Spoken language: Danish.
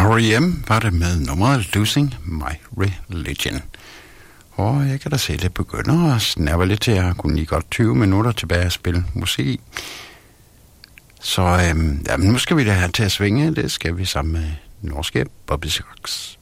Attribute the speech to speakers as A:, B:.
A: R.E.M. var det med nummeret Losing My Religion. Og jeg kan da se, det begynder at snæve lidt til. Jeg kunne lige godt 20 minutter tilbage at spille musik. Så nu skal vi da have til at svinge. Det skal vi sammen med norske Bobby Socks.